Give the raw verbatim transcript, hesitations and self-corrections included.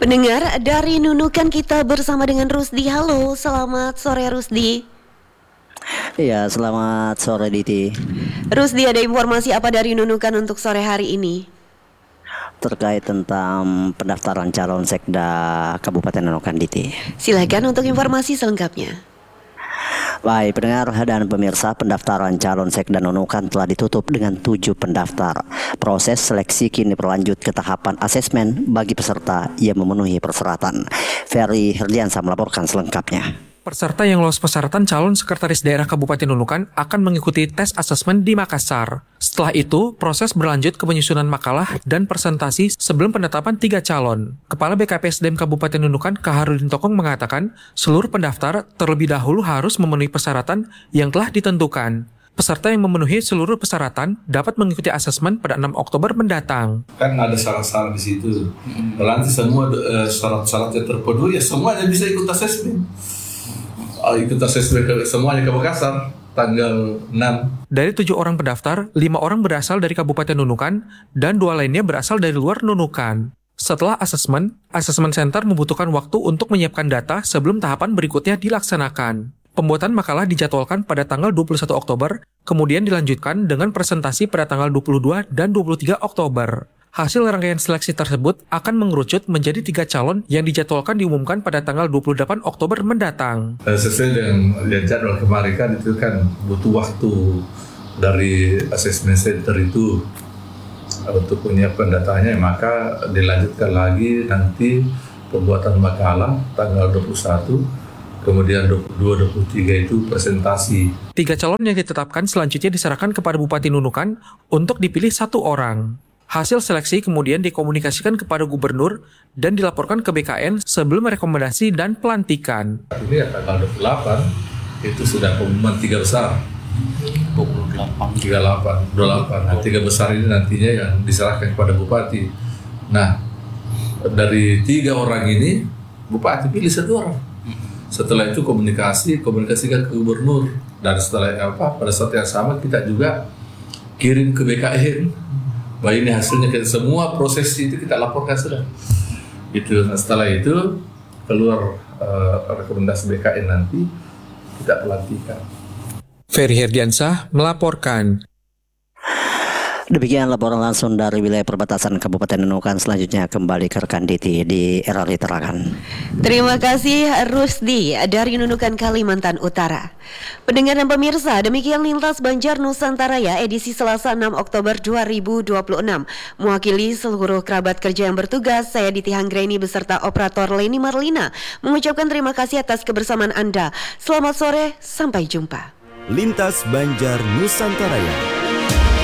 Pendengar dari Nunukan kita bersama dengan Rusdi. Halo, selamat sore Rusdi. Iya, selamat sore Diti. Rusdi, ada informasi apa dari Nunukan untuk sore hari ini? Terkait tentang pendaftaran calon sekda Kabupaten Nunukan Diti. Silakan untuk informasi selengkapnya. Baik pendengar dan pemirsa, pendaftaran calon sekda Nunukan telah ditutup dengan tujuh pendaftar. Proses seleksi kini berlanjut ke tahapan asesmen bagi peserta yang memenuhi persyaratan. Ferry Herdiansa melaporkan selengkapnya. Peserta yang lolos persyaratan calon sekretaris daerah Kabupaten Nunukan akan mengikuti tes asesmen di Makassar. Setelah itu, proses berlanjut ke penyusunan makalah dan presentasi sebelum penetapan tiga calon. Kepala B K P S D M Kabupaten Nunukan, Kaharudin Tokong mengatakan, seluruh pendaftar terlebih dahulu harus memenuhi persyaratan yang telah ditentukan. Peserta yang memenuhi seluruh persyaratan dapat mengikuti asesmen pada enam Oktober mendatang. Kan ada syarat-syarat di situ. Kalau nanti semua uh, syarat-syaratnya terpenuhi, ya semuanya bisa ikut asesmen. Oh, ikut asesmen ke, semuanya ke Makassar tanggal enam. Dari tujuh orang pendaftar, lima orang berasal dari Kabupaten Nunukan dan dua lainnya berasal dari luar Nunukan. Setelah asesmen, asesmen center membutuhkan waktu untuk menyiapkan data sebelum tahapan berikutnya dilaksanakan. Pembuatan makalah dijadwalkan pada tanggal dua puluh satu Oktober, kemudian dilanjutkan dengan presentasi pada tanggal dua puluh dua dan dua puluh tiga Oktober. Hasil rangkaian seleksi tersebut akan mengerucut menjadi tiga calon yang dijadwalkan diumumkan pada tanggal dua puluh delapan Oktober mendatang. Sesuai dengan jadwal kemarin kan itu kan butuh waktu dari asesmen center itu untuk menyiapkan datanya, maka dilanjutkan lagi nanti pembuatan makalah tanggal dua puluh satu, kemudian dua puluh dua dua puluh tiga itu presentasi. Tiga calon yang ditetapkan selanjutnya diserahkan kepada Bupati Nunukan untuk dipilih satu orang. Hasil seleksi kemudian dikomunikasikan kepada gubernur dan dilaporkan ke B K N sebelum rekomendasi dan pelantikan. Ini ya tanggal dua puluh delapan itu sudah pengumuman tiga besar. dua puluh delapan. tiga puluh delapan, dua puluh delapan. Nah, tiga besar ini nantinya yang diserahkan kepada bupati. Nah, dari tiga orang ini bupati pilih satu orang. Setelah itu komunikasi, komunikasikan ke gubernur, dan setelah apa pada saat yang sama kita juga kirim ke B K N. Bahwa ini hasilnya, kita semua proses itu kita laporkan sudah. Itu nah, setelah itu keluar uh, rekomendasi B K N nanti kita pelantikan. Ferry Herdiansa melaporkan. Demikian laporan langsung dari wilayah perbatasan Kabupaten Nunukan. Selanjutnya kembali ke rekan Diti di R R I Tarakan. Terima kasih Rusdi dari Nunukan, Kalimantan Utara. Pendengar dan pemirsa, demikian Lintas Banjar Nusantara ya edisi Selasa enam Oktober dua ribu dua puluh enam. Mewakili seluruh kerabat kerja yang bertugas, saya Diti Hanggreni beserta operator Leni Marlina mengucapkan terima kasih atas kebersamaan Anda. Selamat sore, sampai jumpa. Lintas Banjar Nusantara ya.